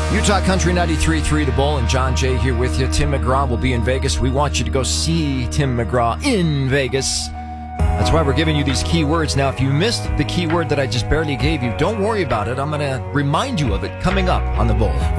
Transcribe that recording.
Utah Country 93.3 The Bull, and John Jay here with you. Tim McGraw will be in Vegas. We want you to go see Tim McGraw in Vegas. That's why we're giving you these keywords. Now, if you missed the keyword that I just barely gave you, don't worry about it. I'm going to remind you of it coming up on The Bull.